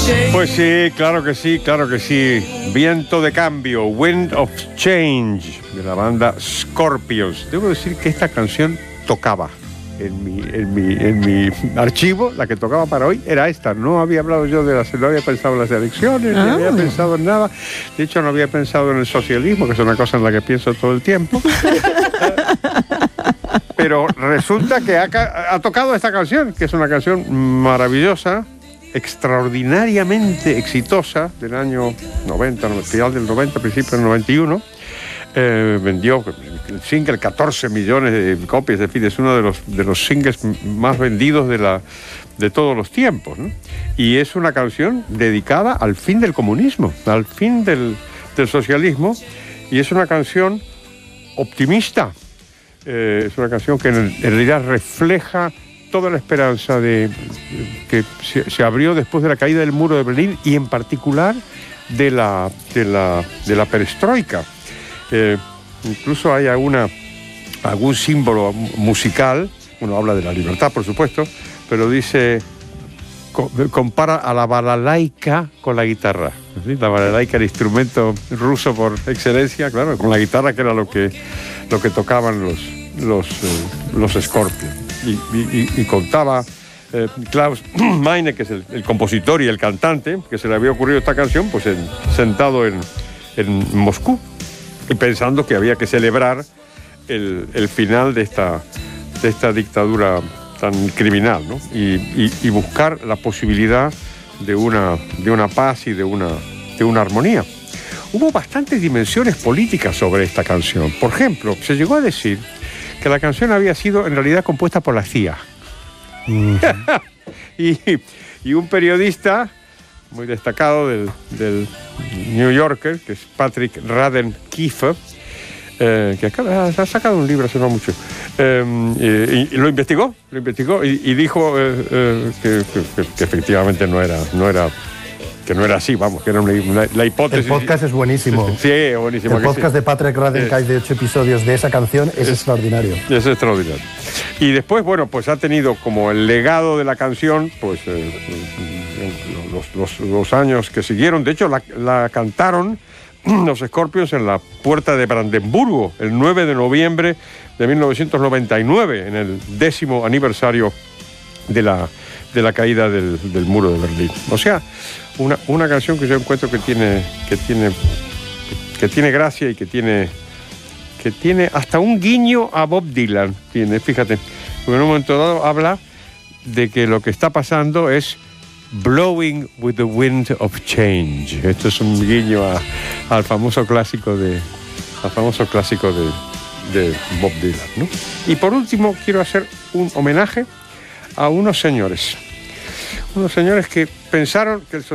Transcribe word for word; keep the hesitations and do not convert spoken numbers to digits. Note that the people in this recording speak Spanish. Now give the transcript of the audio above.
Pues sí, claro que sí, claro que sí. Viento de cambio, Wind of Change, de la banda Scorpions. Debo decir que esta canción tocaba en mi, en mi, en mi archivo, la que tocaba para hoy era esta. No había hablado yo de las, no había pensado en las elecciones, Ah. no había pensado en nada. De hecho, no había pensado en el socialismo, que es una cosa en la que pienso todo el tiempo. Pero resulta que ha, ha tocado esta canción, que es una canción maravillosa, extraordinariamente exitosa, del año noventa, final del noventa, principio del noventa y uno. Eh, vendió el single catorce millones de copias, en fin, es uno de los, de los singles más vendidos de, la, de todos los tiempos, ¿no? Y es una canción dedicada al fin del comunismo, al fin del, del socialismo, y es una canción optimista. Eh, es una canción que en, en realidad refleja toda la esperanza de, que se, se abrió después de la caída del muro de Berlín y en particular de la, de la, de la perestroika. Eh, incluso hay alguna, algún símbolo musical, uno habla de la libertad, por supuesto, pero dice, co, compara a la balalaika con la guitarra. ¿Sí? La balalaika, el instrumento ruso por excelencia, claro, con la guitarra, que era lo que, lo que tocaban los, los, eh, los Scorpions. Y, y, y contaba eh, Klaus Meine, que es el, el compositor y el cantante, que se le había ocurrido esta canción, pues en, sentado en, en Moscú, y pensando que había que celebrar el, el final de esta, de esta dictadura tan criminal, ¿no? Y, y, y buscar la posibilidad de una, de una paz y de una, de una armonía. Hubo bastantes dimensiones políticas sobre esta canción. Por ejemplo, se llegó a decir que la canción había sido en realidad compuesta por la C I A. Mm. y, y un periodista muy destacado del, del New Yorker, que es Patrick Radden Keefe, eh, que acaba, ha sacado un libro hace no mucho, eh, y, y lo investigó, lo investigó y, y dijo eh, eh, que, que, que efectivamente no era, no era que no era así, vamos, que era una, una, la hipótesis. El podcast es buenísimo. Sí, es buenísimo. El podcast sí. de Patrick Radden, que hay de ocho episodios de esa canción, es, es extraordinario. Es extraordinario. Y después, bueno, pues ha tenido como el legado de la canción, pues eh, los, los, los años que siguieron. De hecho, la, la cantaron los Scorpions en la Puerta de Brandenburgo, el nueve de noviembre de mil novecientos noventa y nueve, en el décimo aniversario de la, de la caída del, del muro de Berlín. O sea, Una, una canción que yo encuentro que tiene, que tiene, que tiene gracia y que tiene, que tiene hasta un guiño a Bob Dylan. Tiene, fíjate, porque en un momento dado habla de que lo que está pasando es blowing with the wind of change. Esto es un guiño a, al famoso clásico de, al famoso clásico de, de Bob Dylan, ¿no? Y por último quiero hacer un homenaje a unos señores, unos señores que pensaron que el